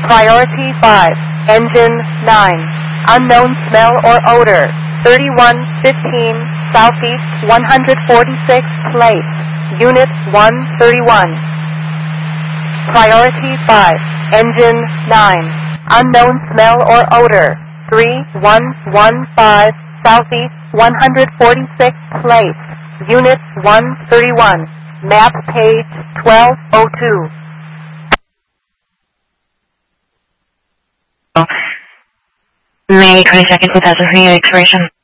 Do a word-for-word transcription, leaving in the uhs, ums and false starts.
Priority five, Engine nine. Unknown smell or odor. thirty-one fifteen Southeast one forty-sixth Place. Unit one thirty-one. Priority five, Engine nine. Unknown smell or odor. three one one five Southeast one forty-sixth Place. Unit one thirty-one. Map page twelve oh two. May twenty-second, two thousand three, expiration.